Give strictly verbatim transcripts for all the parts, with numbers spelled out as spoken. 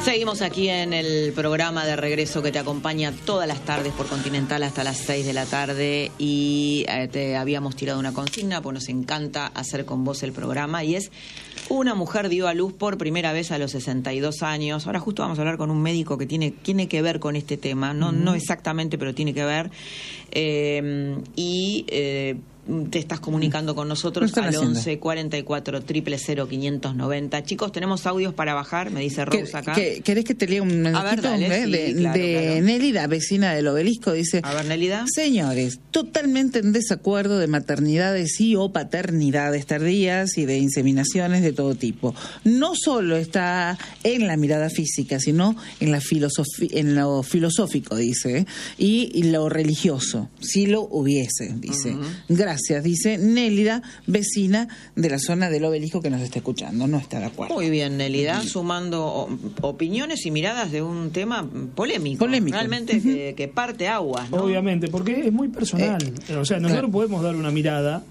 Seguimos aquí en el programa de regreso que te acompaña todas las tardes por Continental hasta las seis de la tarde y eh, te habíamos tirado una consigna porque nos encanta hacer con vos el programa y es: una mujer dio a luz por primera vez a los sesenta y dos años. Ahora justo vamos a hablar con un médico que tiene, tiene que ver con este tema, no, uh-huh. no exactamente, pero tiene que ver. Eh, y eh, te estás comunicando con nosotros al once cuarenta y cuatro cero cero cero quinientos noventa. Chicos, tenemos audios para bajar, me dice Rose acá. ¿Querés que te lea un mensajito eh? sí, de, claro, de claro. Nélida, vecina del Obelisco? Dice: a ver, Nélida. Señores, totalmente en desacuerdo de maternidades y o paternidades tardías y de inseminaciones de todo tipo. No solo está en la mirada física, sino en la filosofi- en lo filosófico, dice, y, y lo religioso, si lo hubiese, dice. Uh-huh. Gracias, dice Nélida, vecina de la zona del Obelisco que nos está escuchando. No está de acuerdo. Muy bien, Nélida, uh-huh. sumando opiniones y miradas de un tema polémico. Polémico. Realmente uh-huh. que, que parte aguas, ¿no? Obviamente, porque es muy personal. Eh, o sea, nosotros claro. podemos dar una mirada,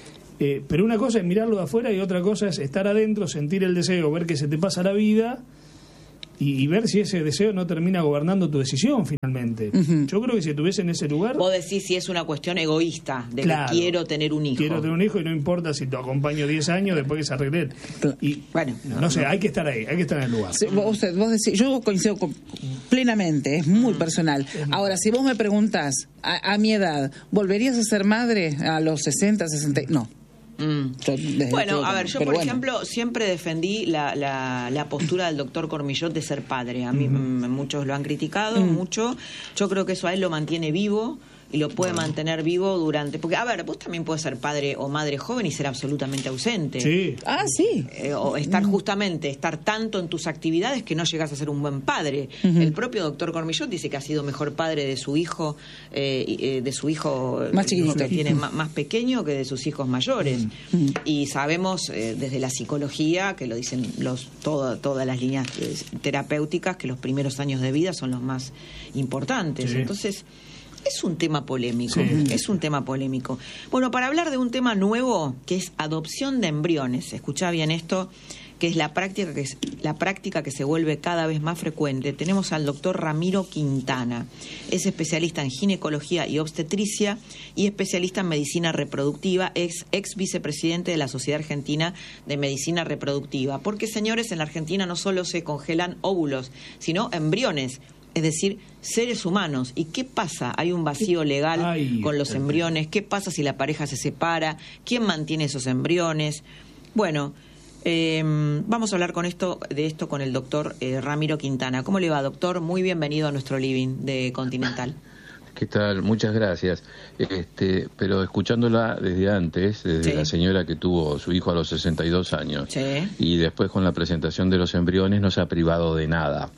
eh, pero una cosa es mirarlo de afuera y otra cosa es estar adentro, sentir el deseo, ver que se te pasa la vida y, y ver si ese deseo no termina gobernando tu decisión finalmente. Uh-huh. Yo creo que si estuviese en ese lugar... Vos decís si es una cuestión egoísta, de claro, que quiero tener un hijo. Quiero tener un hijo y no importa si te acompaño diez años después que se arregle. Y bueno, no, no sé, no. hay que estar ahí, hay que estar en el lugar. Sí, vos, vos decís, yo coincido con, plenamente, es muy personal. Ahora, si vos me preguntás, a, a mi edad, ¿volverías a ser madre a los sesenta, sesenta? No. Mm. Bueno, a ver, yo por bueno. ejemplo siempre defendí la, la, la postura del doctor Cormillot de ser padre. A mí mm. m- muchos lo han criticado, mm. mucho. Yo creo que eso a él lo mantiene vivo y lo puede bueno. mantener vivo durante... Porque, a ver, vos también puedes ser padre o madre joven y ser absolutamente ausente. Sí. Ah, sí. Eh, o estar justamente, estar tanto en tus actividades que no llegas a ser un buen padre. Uh-huh. El propio doctor Cormillot dice que ha sido mejor padre de su hijo, eh, eh, de su hijo más chiquito, que tiene uh-huh. más pequeño que de sus hijos mayores. Uh-huh. Y sabemos eh, desde la psicología, que lo dicen los todo, todas las líneas eh, terapéuticas, que los primeros años de vida son los más importantes. Sí. Entonces... es un tema polémico, sí. es un tema polémico. Bueno, para hablar de un tema nuevo, que es adopción de embriones, escuchá bien esto, que es la práctica que, es, la práctica que se vuelve cada vez más frecuente, tenemos al doctor Ramiro Quintana. Es especialista en ginecología y obstetricia y especialista en medicina reproductiva, ex, ex vicepresidente de la Sociedad Argentina de Medicina Reproductiva. Porque, señores, en la Argentina no solo se congelan óvulos, sino embriones, es decir, seres humanos. ¿Y qué pasa? Hay un vacío legal Ay, con los embriones. ¿Qué pasa si la pareja se separa? ¿Quién mantiene esos embriones? Bueno, eh, vamos a hablar con esto de esto con el doctor eh, Ramiro Quintana. ¿Cómo le va, doctor? Muy bienvenido a nuestro living de Continental. ¿Qué tal? Muchas gracias. Este, pero escuchándola desde antes, desde sí. la señora que tuvo su hijo a los sesenta y dos años, sí. y después con la presentación de los embriones, no se ha privado de nada.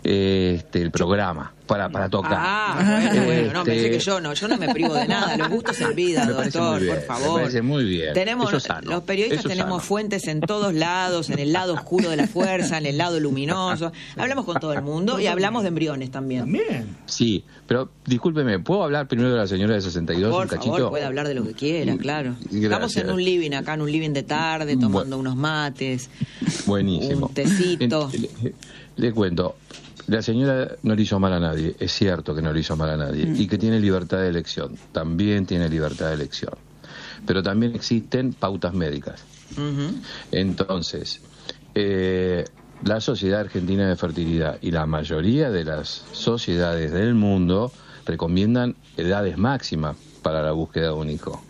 Este, el programa para para tocar. Ah, bueno, bueno, no, pensé que yo no, yo no me privo de nada, los gustos en vida, doctor, bien, por favor. Me parece muy bien. Tenemos, los periodistas tenemos sano. fuentes en todos lados, en el lado oscuro de la fuerza, en el lado luminoso. Hablamos con todo el mundo y hablamos de embriones también. También. Sí, pero discúlpeme, ¿puedo hablar primero de la señora de sesenta y dos? Por un cachito? favor, puede hablar de lo que quiera, claro. Gracias. Estamos en un living acá, en un living de tarde, tomando bueno. unos mates. Buenísimo. Un tecito. Le, le, le cuento. La señora no le hizo mal a nadie, es cierto que no le hizo mal a nadie, mm. y que tiene libertad de elección, también tiene libertad de elección. Pero también existen pautas médicas. Uh-huh. Entonces, eh, la Sociedad Argentina de Fertilidad y la mayoría de las sociedades del mundo recomiendan edades máximas para la búsqueda de un hijo.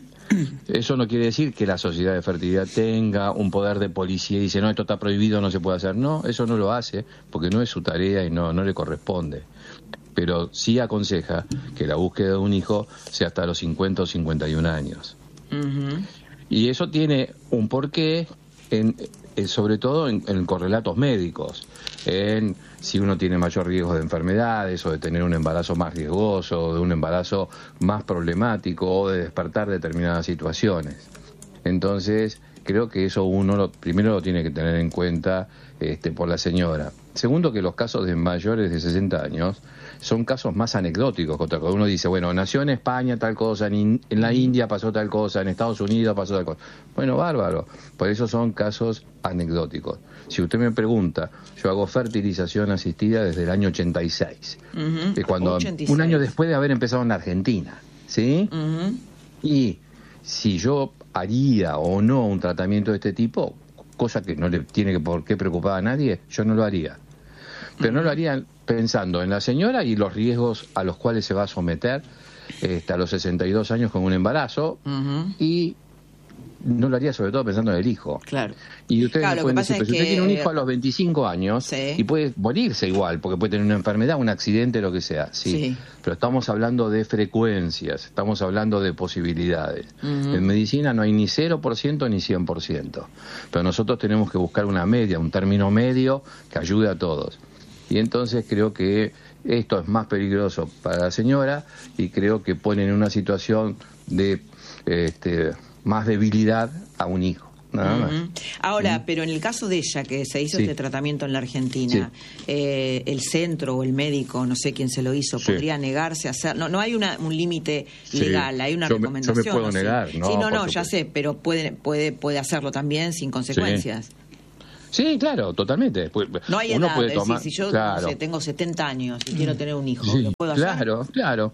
Eso no quiere decir que la Sociedad de Fertilidad tenga un poder de policía y dice, no, esto está prohibido, no se puede hacer. No, eso no lo hace, porque no es su tarea y no, no le corresponde. Pero sí aconseja que la búsqueda de un hijo sea hasta los cincuenta o cincuenta y un años. Uh-huh. Y eso tiene un porqué, en, en, sobre todo en, en correlatos médicos, en si uno tiene mayor riesgo de enfermedades o de tener un embarazo más riesgoso o de un embarazo más problemático o de despertar determinadas situaciones. Entonces, creo que eso uno lo, primero lo tiene que tener en cuenta este, por la señora. Segundo, que los casos de mayores de sesenta años son casos más anecdóticos. Cuando uno dice, bueno, nació en España tal cosa, en, en la India pasó tal cosa, en Estados Unidos pasó tal cosa. Bueno, bárbaro. Por eso son casos anecdóticos. Si usted me pregunta, yo hago fertilización asistida desde el año ochenta y seis. Uh-huh. De cuando, ochenta y seis. Un año después de haber empezado en la Argentina. ¿Sí? Uh-huh. Y si yo haría o no un tratamiento de este tipo, cosa que no le tiene que por qué preocupar a nadie, yo no lo haría. Pero no lo haría pensando en la señora y los riesgos a los cuales se va a someter este, a los sesenta y dos años con un embarazo, uh-huh. y no lo haría sobre todo pensando en el hijo. Claro. Y ustedes claro, me pueden decir, pero si usted tiene un hijo a los veinticinco años, sí. y puede morirse igual, porque puede tener una enfermedad, un accidente, lo que sea, sí. sí. Pero estamos hablando de frecuencias, estamos hablando de posibilidades. Uh-huh. En medicina no hay ni cero por ciento ni cien por ciento. Pero nosotros tenemos que buscar una media, un término medio que ayude a todos. Y entonces creo que esto es más peligroso para la señora y creo que pone en una situación de este, más debilidad a un hijo. Nada más. Uh-huh. Ahora, uh-huh. pero en el caso de ella, que se hizo sí. este tratamiento en la Argentina, sí. eh, el centro o el médico, no sé quién se lo hizo, sí. podría negarse a hacer. No, no hay una, un límite legal, sí. hay una yo recomendación. Me, yo me puedo ¿no? negar, sí. no. Sí, no, no, ya supuesto. sé, pero puede, puede, puede hacerlo también sin consecuencias. Sí. Sí, claro, totalmente. No hay Uno edad, puede es tomar, decir, si yo claro. no sé, tengo setenta años y quiero tener un hijo, sí, ¿lo puedo hacer? Claro, claro.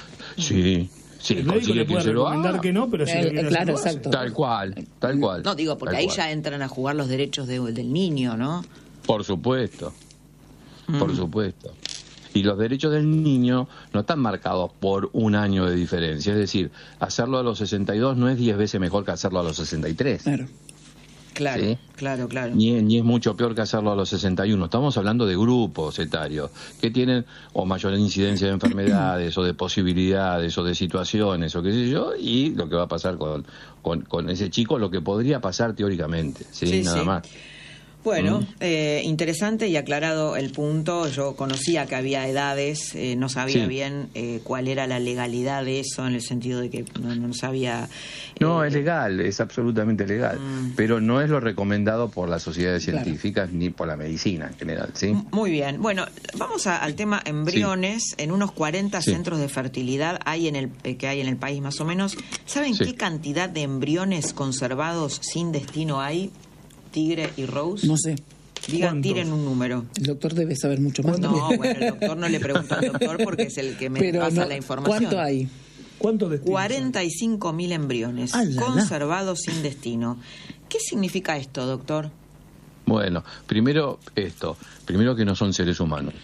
Sí. Sí, el médico le puede recomendar que no, pero si eh, lo quiere claro, hacer, exacto. Tal cual, tal cual. No, digo, porque ahí cual. ya entran a jugar los derechos de, del niño, ¿no? Por supuesto, mm. por supuesto. Y los derechos del niño no están marcados por un año de diferencia. Es decir, hacerlo a los sesenta y dos no es diez veces mejor que hacerlo a los sesenta y tres. Claro. Claro, ¿sí? claro, claro. Ni, ni es mucho peor que hacerlo a los sesenta y uno. Estamos hablando de grupos etarios que tienen o mayor incidencia de enfermedades o de posibilidades o de situaciones o qué sé yo, y lo que va a pasar con, con, con ese chico, lo que podría pasar teóricamente, ¿sí? Sí, Nada sí. más. Bueno, ¿Mm? eh, interesante y aclarado el punto. Yo conocía que había edades, eh, no sabía sí. bien eh, cuál era la legalidad de eso, en el sentido de que no, no sabía... Eh, no, es legal, es absolutamente legal, mm. pero no es lo recomendado por las sociedades claro. científicas ni por la medicina en general, ¿sí? Muy bien. Bueno, vamos a, al tema embriones. Sí. En unos cuarenta sí. centros de fertilidad hay en el eh, que hay en el país más o menos. ¿Saben sí. qué cantidad de embriones conservados sin destino hay? Tigre y Rose. No sé. Digan, tiren un número. El doctor debe saber mucho más. No, también. Bueno, el doctor no le pregunta al doctor porque es el que me Pero pasa no, la información. ¿Cuánto hay? ¿Cuánto destino? cuarenta y cinco mil embriones ah, la, conservados la. sin destino. ¿Qué significa esto, doctor? Bueno, primero esto. Primero que no son seres humanos.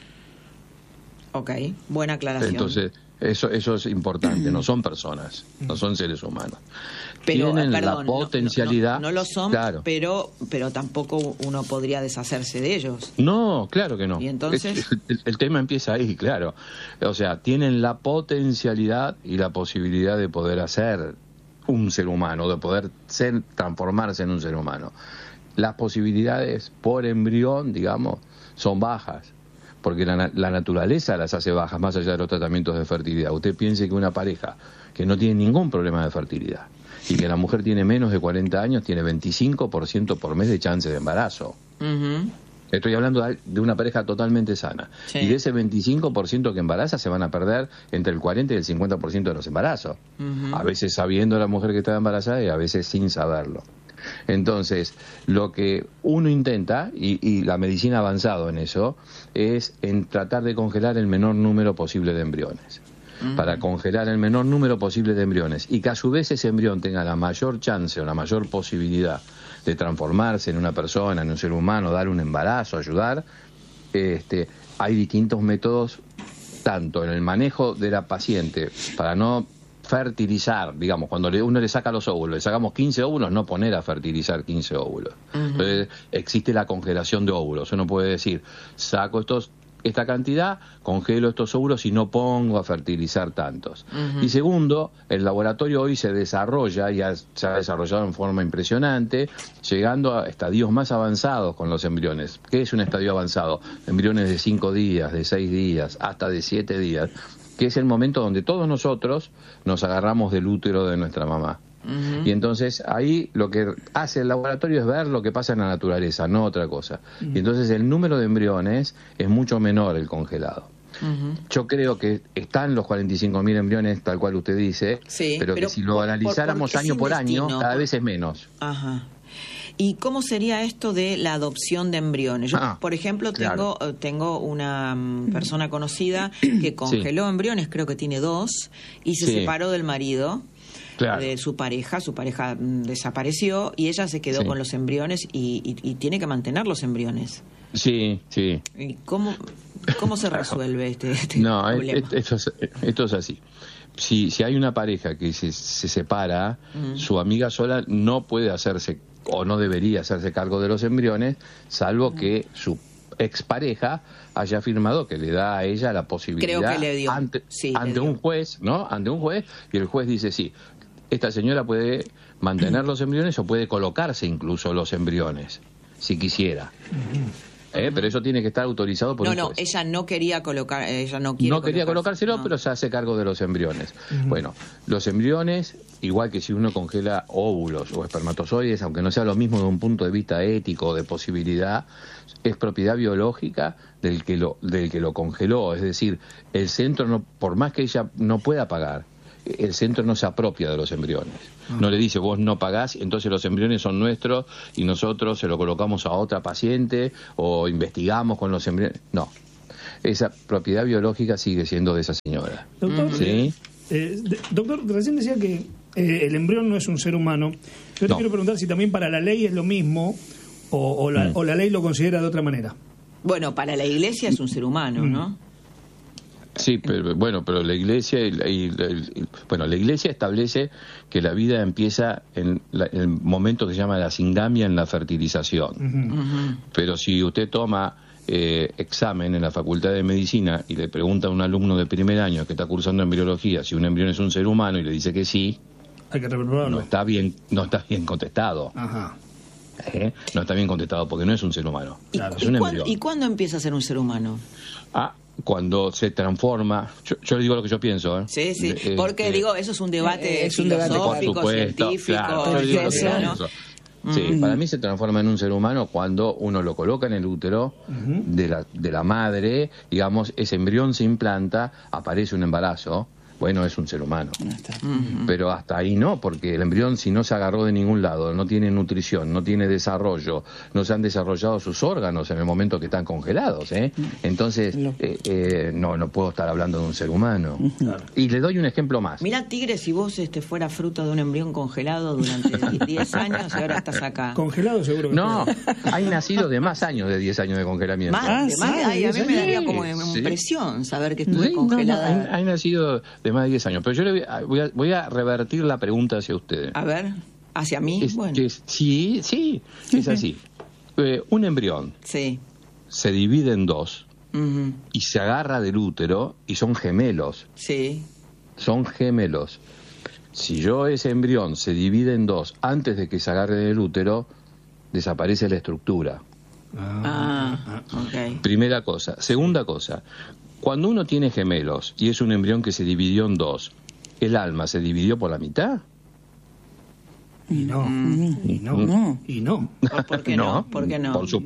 Ok, buena aclaración. Entonces, eso eso es importante. No son personas, no son seres humanos. Pero, Tienen perdón, la potencialidad... No, no, no lo son, claro. pero pero tampoco uno podría deshacerse de ellos. No, claro que no. ¿Y entonces? El, el tema empieza ahí, claro. O sea, tienen la potencialidad y la posibilidad de poder hacer un ser humano, de poder ser transformarse en un ser humano. Las posibilidades por embrión, digamos, son bajas. Porque la, la naturaleza las hace bajas, más allá de los tratamientos de fertilidad. Usted piense que una pareja que no tiene ningún problema de fertilidad y que la mujer tiene menos de cuarenta años, tiene veinticinco por ciento por mes de chance de embarazo. Uh-huh. Estoy hablando de una pareja totalmente sana. Sí. Y de ese veinticinco por ciento que embaraza se van a perder entre el cuarenta y el cincuenta por ciento de los embarazos. Uh-huh. A veces sabiendo la mujer que está embarazada y a veces sin saberlo. Entonces, lo que uno intenta, y, y la medicina ha avanzado en eso, es en tratar de congelar el menor número posible de embriones. Uh-huh. Para congelar el menor número posible de embriones y que a su vez ese embrión tenga la mayor chance o la mayor posibilidad de transformarse en una persona, en un ser humano, dar un embarazo, ayudar, este, hay distintos métodos, tanto en el manejo de la paciente, para no fertilizar, digamos, cuando uno le saca los óvulos, le sacamos quince óvulos, no poner a fertilizar quince óvulos. Uh-huh. Entonces, existe la congelación de óvulos. Uno puede decir, saco estos esta cantidad, congelo estos óvulos y no pongo a fertilizar tantos. Uh-huh. Y segundo, el laboratorio hoy se desarrolla, y ha, se ha desarrollado en forma impresionante, llegando a estadios más avanzados con los embriones. ¿Qué es un estadio avanzado? Embriones de cinco días, de seis días, hasta de siete días, que es el momento donde todos nosotros nos agarramos del útero de nuestra mamá. Uh-huh. Y entonces ahí lo que hace el laboratorio es ver lo que pasa en la naturaleza, no otra cosa. Uh-huh. Y entonces el número de embriones es mucho menor el congelado. Uh-huh. Yo creo que están los cuarenta y cinco mil embriones, tal cual usted dice, sí, pero, pero que si lo analizáramos por, por, año por año, cada vez es menos. Ajá. ¿Y cómo sería esto de la adopción de embriones? Yo, ah, por ejemplo, tengo claro. tengo una um, persona conocida que congeló sí. embriones, creo que tiene dos, y se sí. separó del marido. Claro. De su pareja, su pareja mm, desapareció y ella se quedó sí. con los embriones y, y, y tiene que mantener los embriones. Sí, sí. ¿Y cómo, cómo se resuelve este, este no, problema? No, esto, esto es así. Si, si hay una pareja que se, se separa, mm. su amiga sola no puede hacerse o no debería hacerse cargo de los embriones, salvo mm. que su expareja haya firmado que le da a ella la posibilidad Creo que le dio. ante, sí, ante le dio. un juez, ¿no? Ante un juez, y el juez dice sí. Esta señora puede mantener los embriones o puede colocarse incluso los embriones, si quisiera. ¿Eh? Pero eso tiene que estar autorizado por no, un No, juez. no, ella no quería colocar, ella no quiere No quería colocárselo, no. pero se hace cargo de los embriones. Uh-huh. Bueno, los embriones, igual que si uno congela óvulos o espermatozoides, aunque no sea lo mismo de un punto de vista ético o de posibilidad, es propiedad biológica del que lo del que lo congeló. Es decir, el centro, no, por más que ella no pueda pagar, el centro no se apropia de los embriones. No le dice, vos no pagás, entonces los embriones son nuestros y nosotros se lo colocamos a otra paciente o investigamos con los embriones. No, esa propiedad biológica sigue siendo de esa señora. Doctor, ¿sí? eh, de, doctor, recién decía que eh, el embrión no es un ser humano. Yo te no. quiero preguntar si también para la ley es lo mismo o, o, la, mm. o la ley lo considera de otra manera. Bueno, para la Iglesia es un ser humano, mm. ¿no? Sí, pero bueno, pero la Iglesia y, y, y, bueno, la Iglesia establece que la vida empieza en, la, en el momento que se llama la singamia, en la fertilización. Uh-huh. Uh-huh. Pero si usted toma eh, examen en la Facultad de Medicina y le pregunta a un alumno de primer año que está cursando embriología si un embrión es un ser humano y le dice que sí, hay que reprobarlo. No está bien, no está bien contestado. Ajá. ¿Eh? No está bien contestado porque no es un ser humano. ¿Y, claro. es un ¿y, cuándo, ¿Y cuándo empieza a ser un ser humano? Ah, cuando se transforma, yo, yo le digo lo que yo pienso, ¿eh? Sí, sí, eh, porque eh, digo, eso es un debate es filosófico, un debate, científico, claro, etcétera, ¿no? Sí, mm. para mí se transforma en un ser humano cuando uno lo coloca en el útero uh-huh. de la de la madre, digamos, ese embrión se implanta, aparece un embarazo. Bueno, es un ser humano. Uh-huh. Pero hasta ahí no, porque el embrión, si no se agarró de ningún lado, no tiene nutrición, no tiene desarrollo, no se han desarrollado sus órganos en el momento que están congelados, ¿eh? Entonces, no. Eh, eh, no, no puedo estar hablando de un ser humano. Uh-huh. Y le doy un ejemplo más. Mira, Tigre, si vos este, fuera fruto de un embrión congelado durante diez años y ahora estás acá. Congelado seguro que no, hay nacido de más años de diez años de congelamiento. Más, ah, de más, sí, ay, a mí me daría como sí. impresión saber que estuve sí, congelada. No, no, hay, hay nacido de más de diez años, pero yo le voy a, voy a, voy a revertir la pregunta hacia ustedes. A ver, ¿hacia mí? Es, bueno. es, sí, sí, es así. Eh, un embrión sí. se divide en dos uh-huh. y se agarra del útero y son gemelos. Sí. Son gemelos. Si yo ese embrión se divide en dos antes de que se agarre del útero, desaparece la estructura. Ah, ok. Primera cosa. Segunda cosa. Cuando uno tiene gemelos y es un embrión que se dividió en dos, ¿el alma se dividió por la mitad? Y no, mm. y no, no, y no. ¿Por qué no? ¿Por qué no? Por su...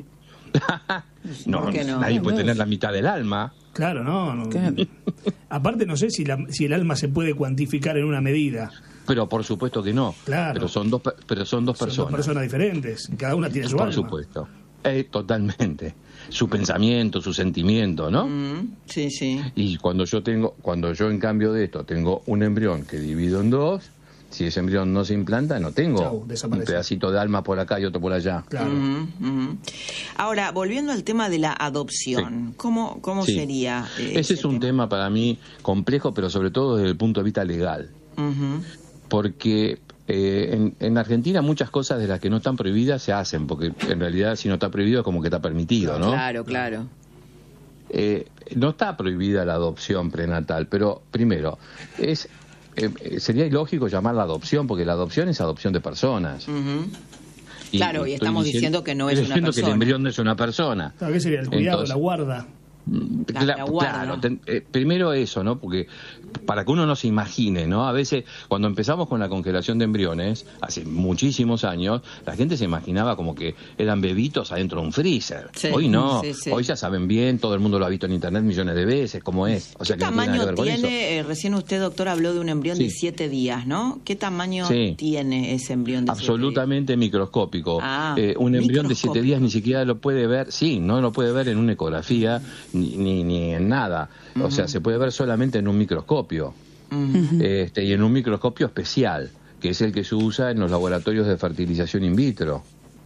no, ¿Por qué no? Nadie puede tener la mitad del alma. Claro, no. no. Claro. Aparte no sé si, la, si el alma se puede cuantificar en una medida. Pero por supuesto que no. Claro. Pero son dos, pero son dos personas. Son dos personas diferentes. Cada una tiene su por alma. Por supuesto. Eh, totalmente. Su pensamiento, su sentimiento, ¿no? Mm, sí, sí. Y cuando yo tengo, cuando yo en cambio de esto tengo un embrión que divido en dos, si ese embrión no se implanta, no tengo Chau, un pedacito de alma por acá y otro por allá. Claro. Mm, mm. Ahora, volviendo al tema de la adopción, sí. ¿cómo, cómo sí. sería? Eh, ese, ese es un tema? tema para mí complejo, pero sobre todo desde el punto de vista legal. Uh-huh. Porque eh, en, en Argentina muchas cosas de las que no están prohibidas se hacen, porque en realidad si no está prohibido es como que está permitido, ¿no? Claro, claro. Eh, no está prohibida la adopción prenatal, pero primero, es eh, sería ilógico llamarla adopción, porque la adopción es adopción de personas. Uh-huh. Y, claro, y estamos diciendo, diciendo que no es una persona. que el embrión no es una persona. Claro, ¿qué sería? El cuidado, entonces, la guarda. La, Cla- la guarda. claro, ten- eh, primero eso, ¿no? Porque para que uno no se imagine, ¿no? A veces, cuando empezamos con la congelación de embriones, hace muchísimos años, la gente se imaginaba como que eran bebitos adentro de un freezer. Sí, Hoy no, sí, sí. hoy ya saben bien, todo el mundo lo ha visto en internet millones de veces, cómo es. O sea, ¿Qué que no tiene nada que tamaño ver con eso. tiene? Eh, recién usted, doctor, habló de un embrión Sí. de siete días, ¿no? ¿Qué tamaño Sí. tiene ese embrión de siete días? Absolutamente microscópico. Ah, Eh, un embrión de siete microscópico. días ni siquiera lo puede ver, sí, no lo puede ver en una ecografía ni, ni, ni en nada. O sea, se puede ver solamente en un microscopio. Mm. este, y en un microscopio especial, que es el que se usa en los laboratorios de fertilización in vitro.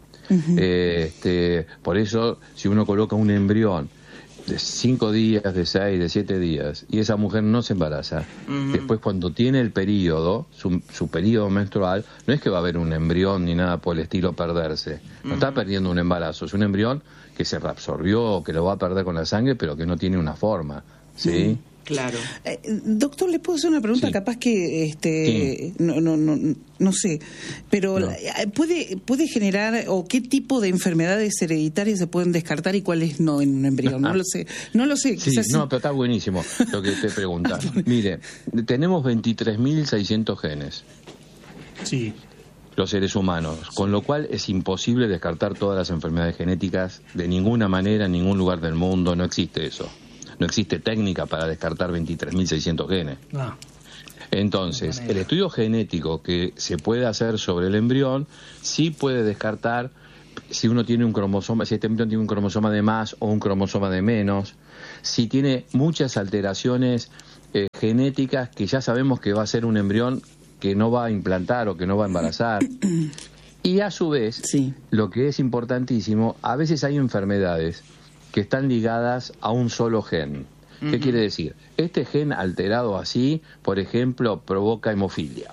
este, por eso, si uno coloca un embrión de cinco días, de seis, de siete días, y esa mujer no se embaraza, Ujú. después cuando tiene el periodo, su, su periodo menstrual, no es que va a haber un embrión ni nada por el estilo perderse. No está perdiendo un embarazo, es un embrión que se reabsorbió, que lo va a perder con la sangre, pero que no tiene una forma, ¿sí? Claro. Eh, doctor, ¿le puedo hacer una pregunta? Sí. Capaz que, este, Sí. no, no, no, no sé, pero No. la- puede puede generar o qué tipo de enfermedades hereditarias se pueden descartar y cuáles no en un embrión. No lo sé, no lo sé. Sí, quizás no, pero está buenísimo lo que te pregunta. Mire, tenemos veintitrés mil seiscientos genes, Sí. los seres humanos, con lo cual es imposible descartar todas las enfermedades genéticas de ninguna manera en ningún lugar del mundo, no existe eso. No existe técnica para descartar veintitrés mil seiscientos genes. Ah, Entonces, el estudio genético que se puede hacer sobre el embrión sí puede descartar si uno tiene un cromosoma, si este embrión tiene un cromosoma de más o un cromosoma de menos, si tiene muchas alteraciones eh, genéticas que ya sabemos que va a ser un embrión que no va a implantar o que no va a embarazar. Y a su vez, Sí. lo que es importantísimo, a veces hay enfermedades que están ligadas a un solo gen. ¿Qué quiere decir? Este gen alterado así, por ejemplo, provoca hemofilia.